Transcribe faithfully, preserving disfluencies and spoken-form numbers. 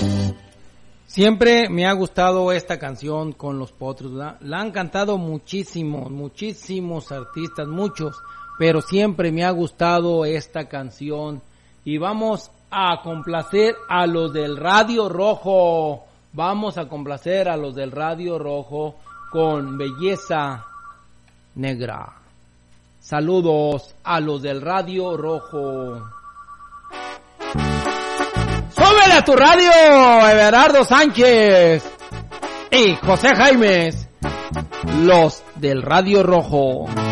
Siempre me ha gustado esta canción con los Potros, ¿verdad? La han cantado muchísimos, muchísimos artistas, muchos, pero siempre me ha gustado esta canción. Y vamos a complacer a los del Radio Rojo, vamos a complacer a los del Radio Rojo con Belleza Negra. Saludos a los del Radio Rojo. ¡Súbele a tu radio, Everardo Sánchez y José Jaimes, los del Radio Rojo!